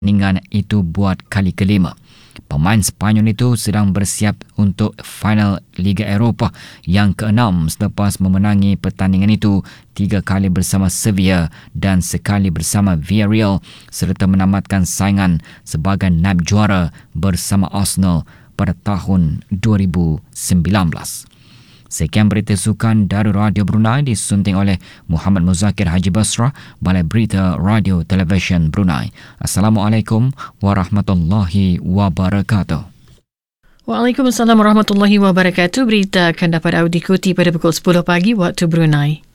pertandingan itu buat kali kelima. Pemain Sepanyol itu sedang bersiap untuk final Liga Eropah yang ke-6 selepas memenangi pertandingan itu 3 kali bersama Sevilla dan sekali bersama Villarreal serta menamatkan saingan sebagai naib juara bersama Arsenal pada tahun 2019. Sekian berita sukan dari Radio Brunei disunting oleh Muhammad Muzakir Haji Basrah, Balai Berita Radio Television Brunei. Assalamualaikum warahmatullahi wabarakatuh. Waalaikumsalam warahmatullahi wabarakatuh. Berita akan dapat diikuti pada pukul 10 pagi waktu Brunei.